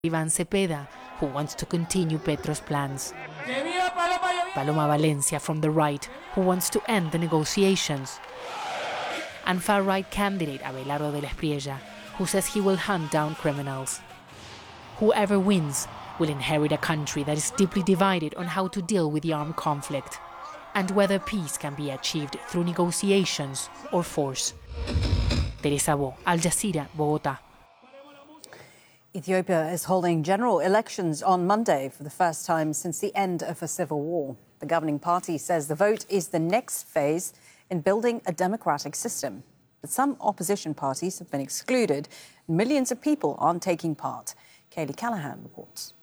Iván Cepeda, who wants to continue Petro's plans. Paloma Valencia from the right, who wants to end the negotiations. And far-right candidate Abelardo de la Espriella, who says he will hunt down criminals. Whoever wins will inherit a country that is deeply divided on how to deal with the armed conflict and whether peace can be achieved through negotiations or force. Teresa Bo, Al Jazeera, Bogotá. Ethiopia is holding general elections on Monday for the first time since the end of a civil war. The governing party says the vote is the next phase in building a democratic system. But some opposition parties have been excluded. Millions of people aren't taking part. Kayleigh Callahan reports.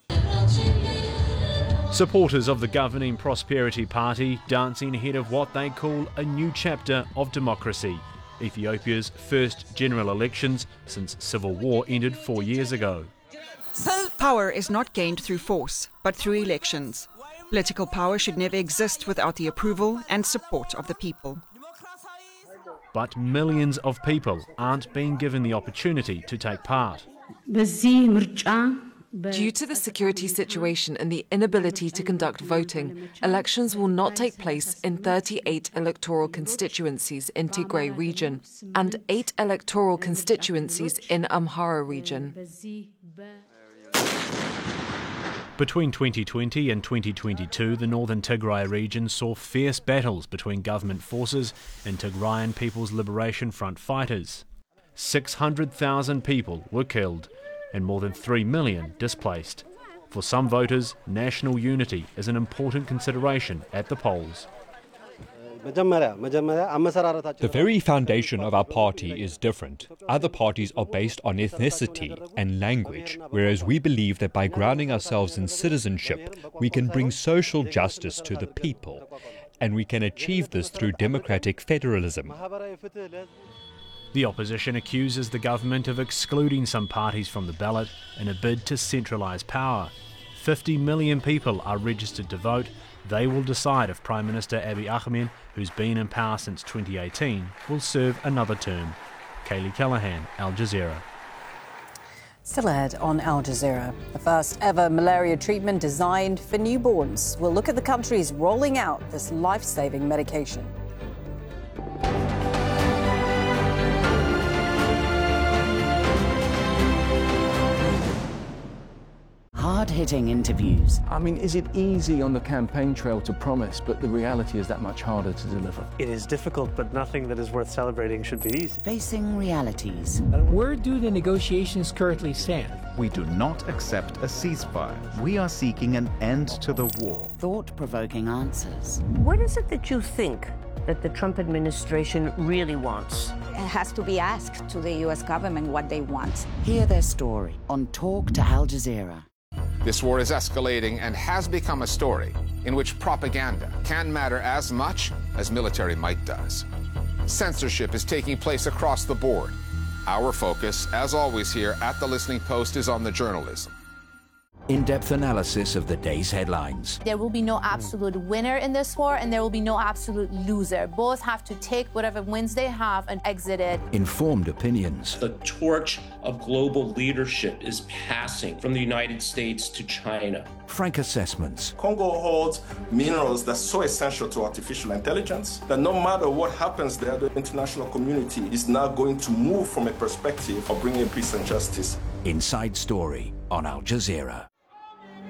Supporters of the governing Prosperity Party dancing ahead of what they call a new chapter of democracy. Ethiopia's first general elections since civil war ended 4 years ago. Power is not gained through force, but through elections. Political power should never exist without the approval and support of the people. But millions of people aren't being given the opportunity to take part. Due to the security situation and the inability to conduct voting, elections will not take place in 38 electoral constituencies in Tigray region and 8 electoral constituencies in Amhara region. Between 2020 and 2022, the northern Tigray region saw fierce battles between government forces and Tigrayan People's Liberation Front fighters. 600,000 people were killed and more than 3 million displaced. For some voters, national unity is an important consideration at the polls. The very foundation of our party is different. Other parties are based on ethnicity and language, whereas we believe that by grounding ourselves in citizenship, we can bring social justice to the people, and we can achieve this through democratic federalism. The opposition accuses the government of excluding some parties from the ballot in a bid to centralise power. 50 million people are registered to vote. They will decide if Prime Minister Abiy Ahmed, who's been in power since 2018, will serve another term. Kayleigh Callahan, Al Jazeera. Still ahead on Al Jazeera, the first ever malaria treatment designed for newborns. We'll look at the countries rolling out this life-saving medication. Hard-hitting interviews. I mean, is it easy on the campaign trail to promise, but the reality is that much harder to deliver? It is difficult, but nothing that is worth celebrating should be easy. Facing realities. Where do the negotiations currently stand? We do not accept a ceasefire. We are seeking an end to the war. Thought-provoking answers. What is it that you think that the Trump administration really wants? It has to be asked to the U.S. government what they want. Hear their story on Talk to Al Jazeera. This war is escalating and has become a story in which propaganda can matter as much as military might does. Censorship is taking place across the board. Our focus, as always here at The Listening Post, is on the journalism. In-depth analysis of the day's headlines. There will be no absolute winner in this war, and there will be no absolute loser. Both have to take whatever wins they have and exit it. Informed opinions. The torch of global leadership is passing from the United States to China. Frank assessments. Congo holds minerals that's so essential to artificial intelligence that no matter what happens there, the international community is now going to move from a perspective of bringing peace and justice. Inside Story on Al Jazeera.